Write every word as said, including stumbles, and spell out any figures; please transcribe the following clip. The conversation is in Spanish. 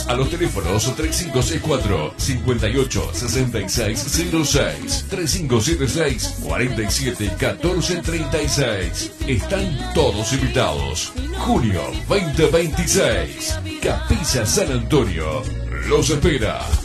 Entradas a los teléfonos tres cinco seis cuatro, cinco ocho seis seis cero seis, tres cinco siete seis, cuatro siete uno cuatro tres seis. Están todos invitados. Junio veinte veintiséis. Capilla San Antonio los espera.